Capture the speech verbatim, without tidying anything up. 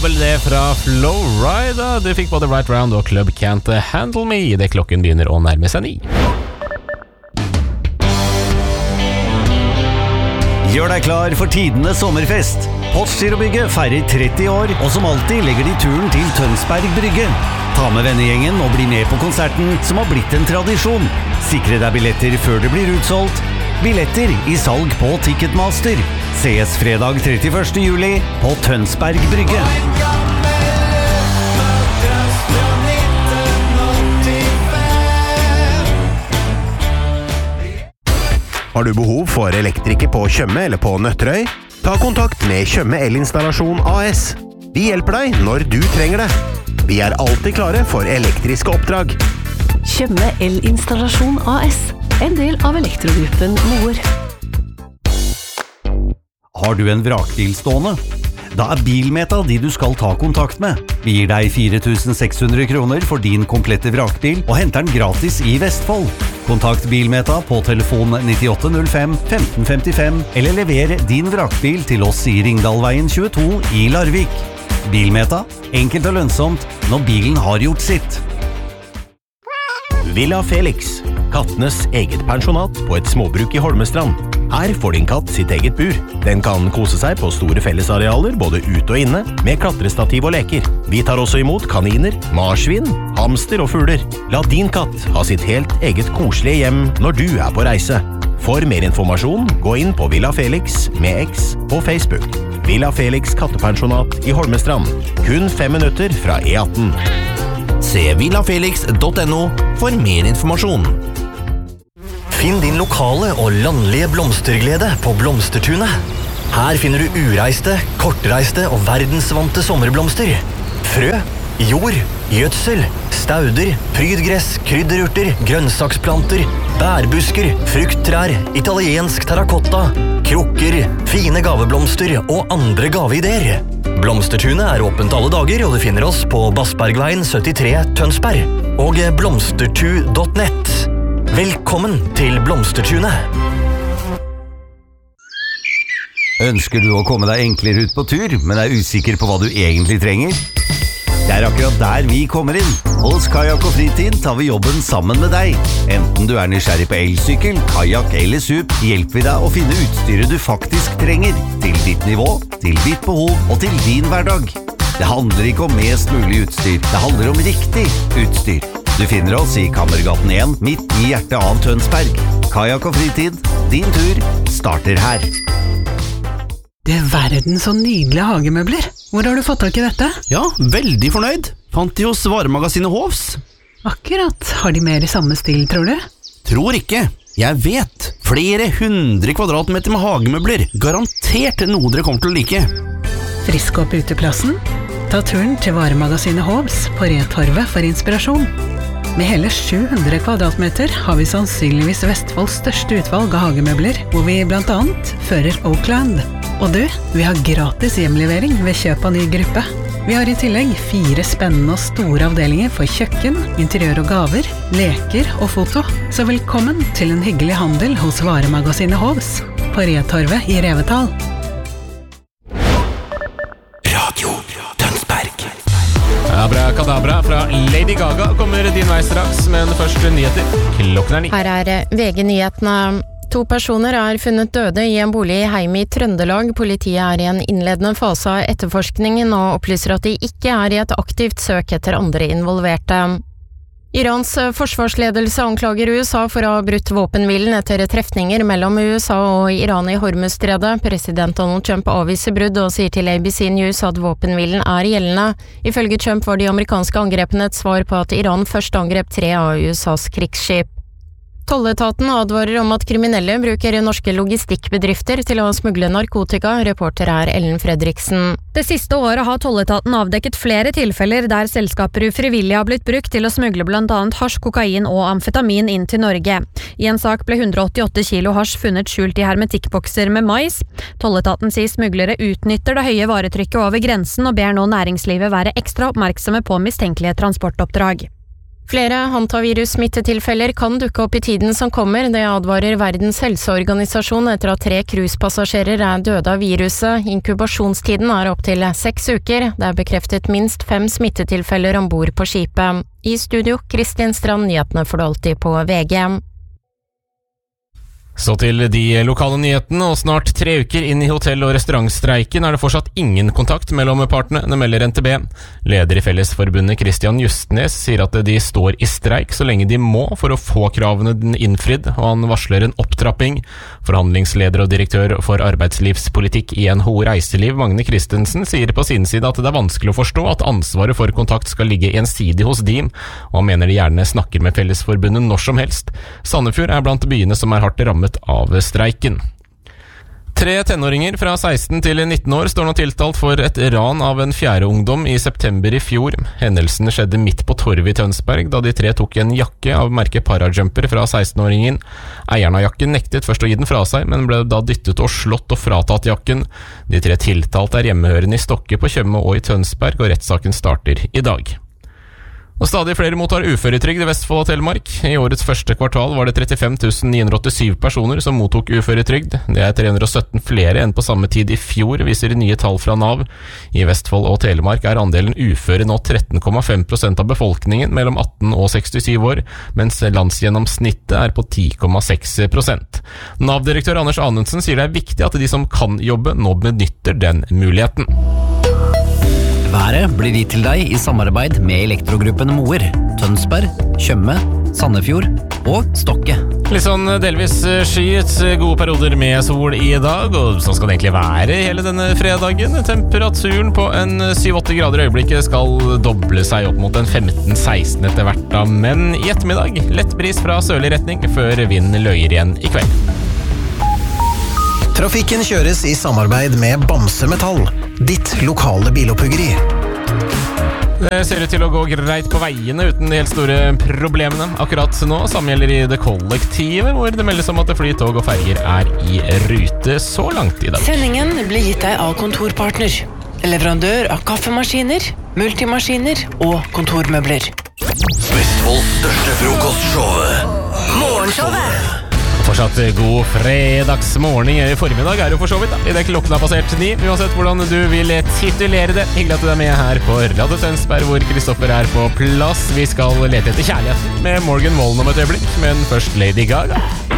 Babel det fra Flowrida. Du fikk både Right Round og Club Can't Handle Me. Det klokken begynner å nærme seg ni. Gjør deg klar for tidenes sommerfest. Postgirobygget feirer tretti år, og som alltid legger de turen til Tønsberg Brygge. Ta med vennegjengen og bli med på konserten som har blitt en tradisjon. Sikre deg billetter før det blir utsolgt. Billetter i salg på Ticketmaster. Ses fredag trettiførste juli på Tønsberg Brygge. Har du behov for elektriker på Tjøme eller på Nøtterøy? Ta kontakt med Tjøme Elinstallasjon A S. Vi hjelper deg når du trenger det. Vi er alltid klare for elektriske oppdrag. Tjøme Elinstallasjon A S. En del av elektrogruppen Moer. Har du en vrakbil stående? Da er Bilmeta de du skal ta kontakt med. Vi gir deg fire tusen seks hundre kroner for din komplette vrakbil og henter den gratis i Vestfold. Kontakt Bilmeta på telefon nittiåtte null fem femten femtifem eller lever din vrakbil til oss i Ringdalveien tjueto i Larvik. Bilmeta, enkelt og lønnsomt når bilen har gjort sitt. Villa Felix, kattenes eget pensjonat på et småbruk i Holmestrand. Her får din katt sitt eget bur. Den kan kose seg på store fellesarealer, både ute og inne, med klatrestativ og leker. Vi tar også imot kaniner, marsvin, hamster og fugler. La din katt ha sitt helt eget koselige hjem når du er på reise. For mer informasjon, gå inn på Villa Felix med X på Facebook. Villa Felix kattepensjonat i Holmestrand. Kun fem minutter fra E atten. Se villafelix punktum no for mer informasjon. Finn din lokale og landlige blomsterglede på Blomstertunet. Her finner du ureiste, kortreiste og verdensvante sommerblomster. Frø, jord, gjødsel, stauder, prydgress, krydderurter, grønnsaksplanter, bærbusker, frukttrær, italiensk terrakotta, krukker, fine gaveblomster og andre gaveideer. Blomstertunet er åpent alle dager, og du finner oss på Bassbergveien syttitre Tønsberg og blomstertu punktum nett. Velkommen til Blomstertunet. Ønsker du å komme deg enklere ut på tur, men er usikker på hva du egentlig trenger? Det er akkurat der vi kommer inn. Hos Kajak og Fritid tar vi jobben sammen med deg. Enten du er nysgjerrig på elsykkel, kajak eller sup, hjelper vi deg å finne utstyret du faktisk trenger. Til ditt nivå, til ditt behov og til din hverdag. Det handler ikke om mest mulig utstyr, det handler om riktig utstyr. Du finner oss i Kammergaten én, midt i hjertet av Tønsberg. Kajak og Fritid, din tur starter her. Det er verden så nydelige hagemøbler. Hvor har du fått tak i dette? Ja, veldig fornøyd. Fant de hos varemagasinet Hovs. Akkurat. Har de mer i samme stil, tror du? Tror ikke. Jeg vet. Flere hundre kvadratmeter med hagemøbler. Garantert noe dere kommer til å like. Frisk opp uteplassen. Ta turen til varemagasinet Hovs på Retorvet for inspirasjon. Med hele sju hundre kvadratmeter har vi sannsynligvis Vestfolds største utvalg av hagemøbler, hvor vi blant annet fører Oakland. Og du, vi har gratis hjemlevering ved kjøp av ny gruppe. Vi har i tillegg fire spennende og store avdelinger for kjøkken, interiør og gaver, leker og foto. Så velkommen til en hyggelig handel hos varemagasinet Hovs på Retorvet i Revetal. Radio Tønsberg. Abracadabra fra Lady Gaga kommer din vei straks, men først nyheter. Klokken er ni. Her er V G-nyhetene. To personer er funnet døde i en bolig i Heim i Trøndelag. Politiet er i en innledende fase av etterforskningen og opplyser at de ikke er i et aktivt søk etter andre involverte. Irans forsvarsledelse anklager U S A for å ha brutt våpenhvilen etter trefninger mellom U S A og Iran i Hormuzstredet. President Donald Trump avviser brudd og sier til A B C News at våpenhvilen er gjeldende. Ifølge Trump var de amerikanske angrepene et svar på at Iran først angrep tre av U S As krigsskip. Tolletaten advarer om at kriminelle bruker norske logistikkbedrifter til å smugle narkotika. Reporter er Ellen Fredriksen. Det siste året har tolletaten avdekket flere tilfeller der selskaper ufrivillig har blitt brukt til å smugle blant annet hasj, kokain og amfetamin inn til Norge. I en sak ble hundre åttiåtte kilo hasj funnet skjult i hermetikkbokser med mais. Tolletaten sier smuglere utnytter det høye varetrykket over grensen og ber nå næringslivet være ekstra oppmerksomme på mistenkelige transportoppdrag. Flere hantavirus-smittetilfeller kan dukke opp i tiden som kommer, det advarer Verdens helseorganisasjon etter at tre cruisepassasjerer er døde av viruset. Inkubasjonstiden er opp til seks uker. Det er bekreftet minst fem smittetilfeller ombord på skipet. I studio, Kristin Strand, nyhetene får du alltid på V G. Så til de lokale nyhetene, og snart tre uker inn i hotell- og restaurantstreiken er det fortsatt ingen kontakt mellom partene, det melder N T B. Leder i Fellesforbundet Christian Justnes sier at de står i streik så lenge de må for å få kravene innfridd, og han varsler en opptrapping. Forhandlingsleder og direktør for arbeidslivspolitikk i N H O Reiseliv, Magne Christensen, sier på sin side at det er vanskelig å forstå at ansvaret for kontakt skal ligge ensidig hos D I M, og han mener de gjerne snakker med Fellesforbundet når som helst. Sandefjord er blant byene som er hardt rammet av streiken. Tre tenåringer fra seksten til nitten år står nå tiltalt for et ran av en fjerde ungdom i september i fjor. Hendelsen skjedde midt på torvet i Tønsberg, da de tre tok en jakke av merket Parajumper fra seksten-åringen. Eieren av jakken nektet først å gi den fra seg, men ble da dyttet og slått og fratatt jakken. De tre tiltalte er hjemmehørende i Stokke på Tjøme og i Tønsberg, og rettssaken starter i dag. Og stadig flere mottar uføretrygd i Vestfold og Telemark. I årets første kvartal var det trettifem tusen ni hundre åttisju personer som mottok uføretrygd. Det er tre hundre og sytten flere enn på samme tid i fjor, viser nye tall fra Nav. I Vestfold og Telemark er andelen uføre nå tretten komma fem prosent av befolkningen mellom atten og sekstisju år, mens landsgjennomsnittet er på ti komma seks prosent. Nav-direktør Anders Anundsen sier det er viktig at de som kan jobbe nå benytter den muligheten. Været blir gitt til deg i samarbeid med Elektrogruppen Moer, Tønsberg, Tjøme, Sandefjord og Stokke. Litt sånn delvis skyet, gode perioder med sol i dag, og sånn skal det egentlig være hele denne fredagen. Temperaturen på en syv åtte grader i øyeblikket skal doble seg opp mot en femten seksten etter hvert da, men i ettermiddag lett bris fra sørlig retning før vinden løyer igjen i kveld. Trafikken kjøres i samarbeid med Bamse Metall, ditt lokale biloppuggeri. Det ser ut til å gå greit på veiene uten de helt store problemene. Akkurat nå samme gjelder i det kollektive, hvor det meldes om at flytog og ferger er i rute så langt i dag. Sendingen blir gitt deg av Kontorpartner, leverandør av kaffemaskiner, multimaskiner og kontormøbler. Vestfolds største frokostshow, Morgenshowet. Fortsatt god fredagsmorgen i formiddag er jo for så vidt da, i det klokken har passert ni, uansett hvordan du vil titulere det. Hyggelig at du er med her på Radio Tønsberg, hvor Kristoffer er på plass. Vi skal lete etter kjærligheten med Morgan Wallen om et øyeblikk, men først Lady Gaga.